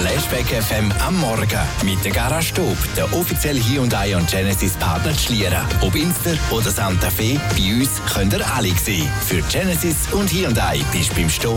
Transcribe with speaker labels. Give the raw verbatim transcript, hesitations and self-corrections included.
Speaker 1: Flashback F M am Morgen mit der Garage Stub, der offizielle Hyundai und Genesis Partner zu Schlieren. Ob Inster oder Santa Fe, bei uns könnt ihr alle sehen. Für Genesis und Hyundai bist du beim Stub